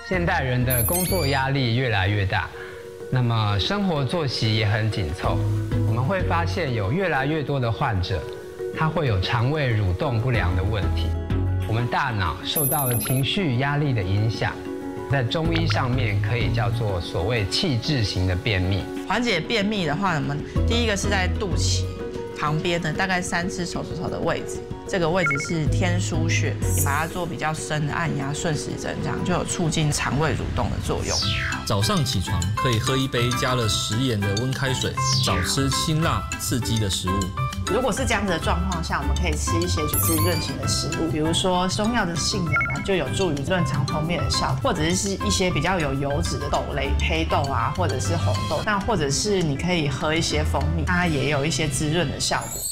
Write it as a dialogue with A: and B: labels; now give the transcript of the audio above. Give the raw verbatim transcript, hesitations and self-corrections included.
A: 现代人的工作压力越来越大，那么生活作息也很紧凑，我们会发现有越来越多的患者，他会有肠胃蠕动不良的问题。我们大脑受到了情绪压力的影响，在中医上面可以叫做所谓气滞型的便秘。
B: 缓解便秘的话，我们第一个是在肚脐旁边的大概三只手指头的位置，这个位置是天枢穴，你把它做比较深的按压顺时针，这样就有促进肠胃蠕动的作用。
C: 早上起床可以喝一杯加了食盐的温开水，少吃辛辣刺激的食物。
B: 如果是这样子的状况下，我们可以吃一些滋润型的食物，比如说中药的杏仁啊，就有助于润肠通便的效果，或者是一些比较有油脂的豆类，黑豆啊，或者是红豆，那或者是你可以喝一些蜂蜜，它也有一些滋润的效果。